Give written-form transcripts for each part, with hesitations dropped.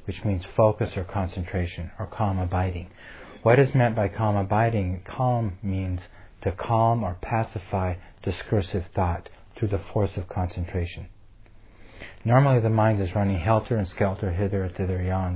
which means focus or concentration, or calm abiding. What is meant by calm abiding? Calm means to calm or pacify discursive thought through the force of concentration. Normally the mind is running helter and skelter, hither, thither, yon.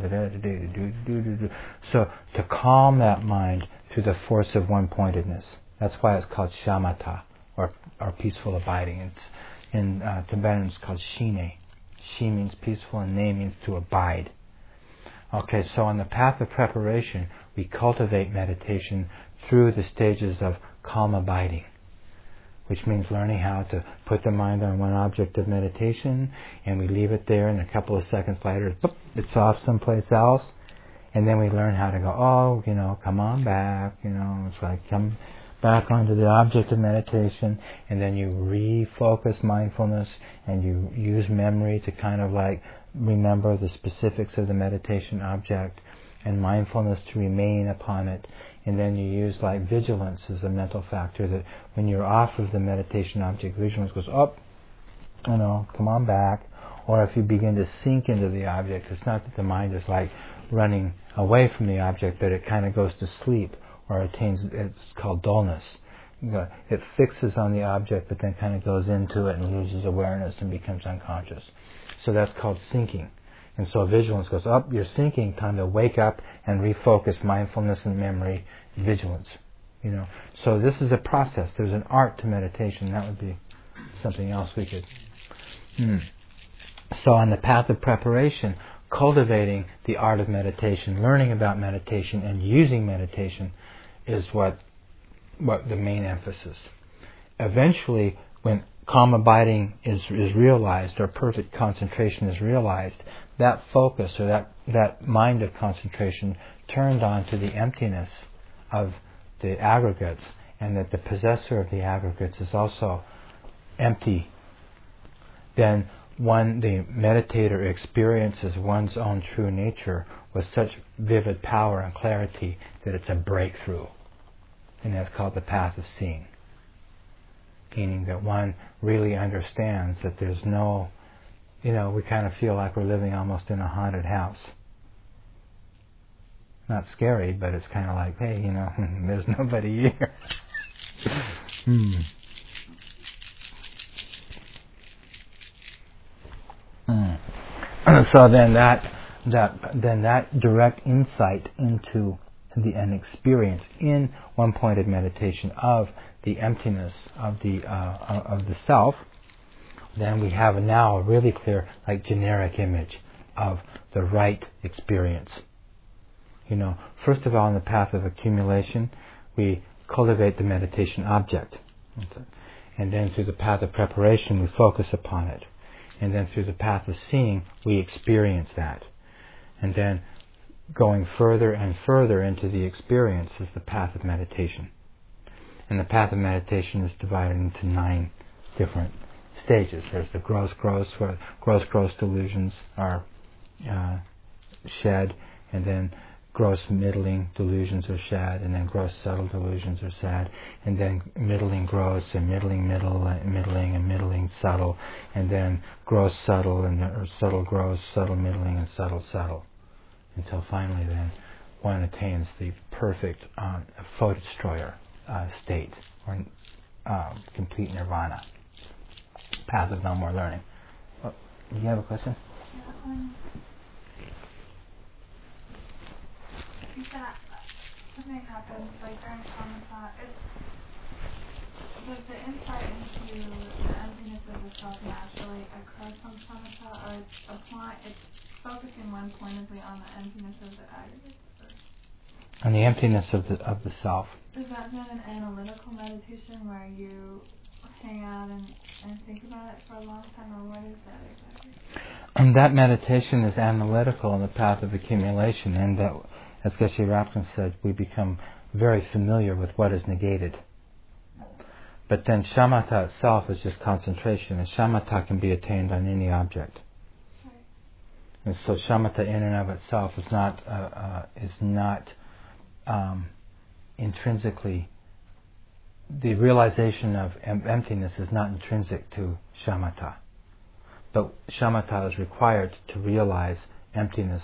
So to calm that mind through the force of one-pointedness. That's why it's called shamatha, or peaceful abiding. It's in Tibetan it's called shine. Shi means peaceful and ne means to abide. Okay, so on the path of preparation, we cultivate meditation through the stages of calm abiding, which means learning how to put the mind on one object of meditation, and we leave it there, and a couple of seconds later, it's off someplace else, and then we learn how to go, come on back, it's like come back onto the object of meditation, and then you refocus mindfulness, and you use memory to kind of like remember the specifics of the meditation object, and mindfulness to remain upon it. And then you use like vigilance as a mental factor, that when you're off of the meditation object, vigilance goes up, come on back. Or if you begin to sink into the object, it's not that the mind is like running away from the object, but it kind of goes to sleep, or it's called dullness. It fixes on the object, but then kind of goes into it and loses awareness and becomes unconscious. So that's called sinking. And so vigilance goes up, you're sinking, time to wake up and refocus mindfulness and memory, vigilance. So this is a process. There's an art to meditation. That would be something else we could. So on the path of preparation, cultivating the art of meditation, learning about meditation and using meditation is what the main emphasis. Eventually, when calm abiding is realized, or perfect concentration is realized, that focus or that mind of concentration turned on to the emptiness of the aggregates, and that the possessor of the aggregates is also empty. Then the meditator experiences one's own true nature with such vivid power and clarity that it's a breakthrough. And that's called the path of seeing. Meaning that one really understands that there's no, we kind of feel like we're living almost in a haunted house. Not scary, but it's kind of like, hey, there's nobody here. So then that direct insight into an experience in one-pointed meditation of the emptiness of the self, then we have now a really clear, generic image of the right experience. First of all, on the path of accumulation, we cultivate the meditation object, and then through the path of preparation, we focus upon it, and then through the path of seeing, we experience that, and then going further and further into the experience is the path of meditation. And the path of meditation is divided into 9 different stages. There's the gross, where gross delusions are shed, and then gross middling delusions are shed, and then gross subtle delusions are shed, and then middling gross, and middling middle, and middling subtle, and then gross subtle, or subtle gross, subtle middling, and subtle subtle, until finally then one attains the perfect foe destroyer state, or complete nirvana, path of no more learning. Do you have a question? I think that something happens during samatha. Does the insight into the emptiness of the self naturally occur from samatha, or it's focusing one pointedly on the emptiness of the aggregates? On the emptiness of the self. Is that then an analytical meditation where you hang out and think about it for a long time, or what is that exactly? That meditation is analytical on the path of accumulation, and that, as Geshe Rabkin said, we become very familiar with what is negated. But then shamatha itself is just concentration, and shamatha can be attained on any object. Right. And so shamatha in and of itself is not intrinsically, the realization of emptiness is not intrinsic to shamatha. But shamatha is required to realize emptiness